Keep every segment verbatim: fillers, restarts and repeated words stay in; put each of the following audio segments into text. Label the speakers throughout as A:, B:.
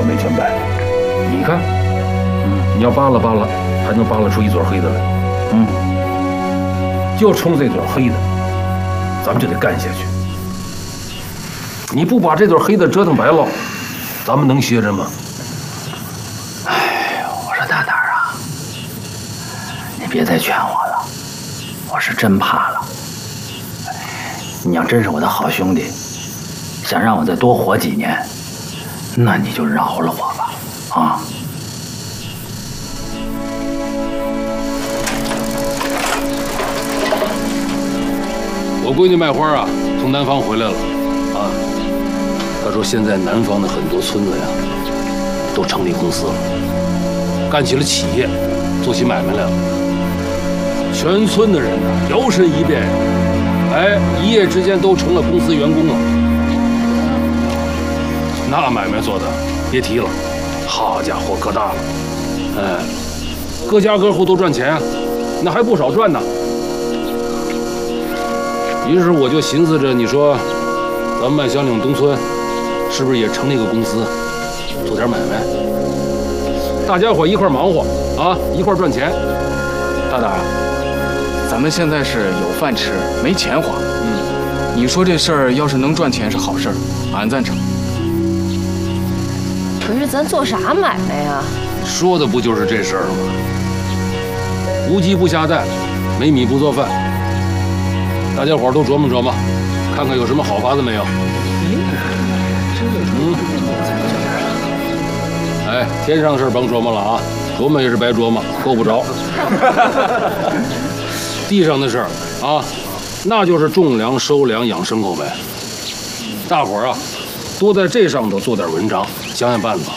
A: 没全白。
B: 你看，嗯，你要扒拉扒拉，还能扒拉出一撮黑的来。嗯，就冲这撮黑的，咱们就得干下去。你不把这撮黑的折腾白了，咱们能歇着吗？
A: 哎，我说大胆啊，你别再劝我了，我是真怕了。你要真是我的好兄弟，想让我再多活几年，那你就饶了我吧，啊！
B: 我闺女卖花啊，从南方回来了，啊，她说现在南方的很多村子呀，都成立公司了，干起了企业，做起买卖来了。全村的人呢，摇身一变，哎，一夜之间都成了公司员工了。那买卖做的别提了，好家伙，可大了，哎，各家各户都赚钱，那还不少赚呢。于是我就寻思着，你说，咱们麦乡岭东村，是不是也成立个公司，做点买卖？大家伙一块忙活啊，一块赚钱。
C: 大胆，咱们现在是有饭吃，没钱花。嗯，你说这事儿要是能赚钱是好事儿，俺赞成。
D: 可是咱做啥买卖呀？
B: 说的不就是这事儿吗？无鸡不下蛋，没米不做饭。大家伙都琢磨琢磨，看看有什么好法子没有。嗯。哎，天上事儿甭琢磨了啊，琢磨也是白琢磨，够不着。地上的事儿啊，那就是种粮、收粮、养牲口呗。大伙儿啊，多在这上头做点文章，想想办法。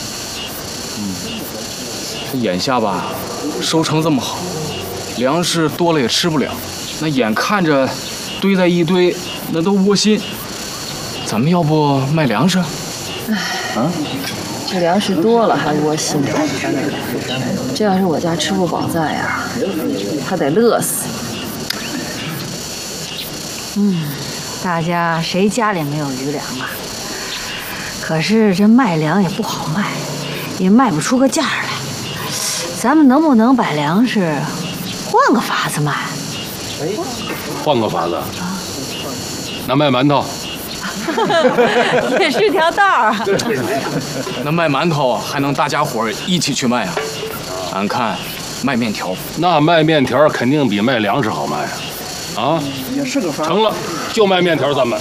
C: 嗯，眼下吧，收成这么好，粮食多了也吃不了。那眼看着堆在一堆，那都窝心。咱们要不卖粮食？
D: 哎，啊，这粮食多了还窝心。这要是我家吃不饱在呀，他得乐死。
E: 嗯，大家谁家里没有余粮啊？可是这卖粮也不好卖，也卖不出个价来。咱们能不能把粮食换个法子卖？
B: 换个法子，那卖馒头
E: 也是条道儿啊。
C: 那卖馒头还能大家伙一起去卖啊？俺看卖面条，
B: 那卖面条肯定比卖粮食好卖啊！啊，
F: 也是个法。
B: 成了，就卖面条，咱们。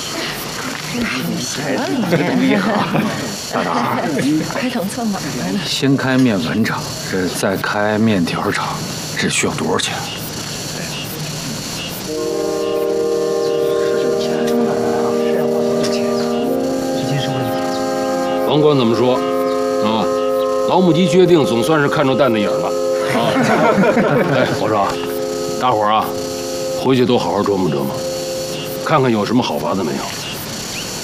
C: 厉害！
F: 大胆，
D: 开成侧门来了。
F: 先开面粉厂，这再开面条厂，这需要多少钱？
B: 甭管怎么说，啊，老母鸡决定总算是看出蛋的影了啊！哎，我说，大伙儿啊，回去都好好琢磨琢磨，看看有什么好法子没有。